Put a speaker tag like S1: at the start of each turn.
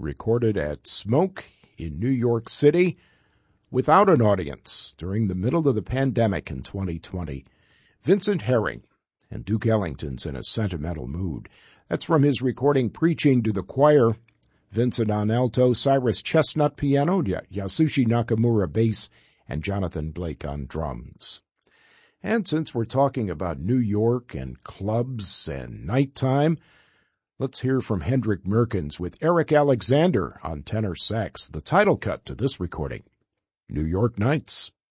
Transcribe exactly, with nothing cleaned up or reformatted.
S1: recorded at Smoke in New York City without an audience during the middle of the pandemic in twenty twenty. Vincent Herring and Duke Ellington's In a Sentimental Mood. That's from his recording Preaching to the Choir. Vincent on alto, Cyrus Chestnut piano, Yasushi Nakamura bass, and Jonathan Blake on drums. And since we're talking about New York and clubs and nighttime, let's hear from Hendrik Merkens with Eric Alexander on tenor sax, the title cut to this recording, New York Nights.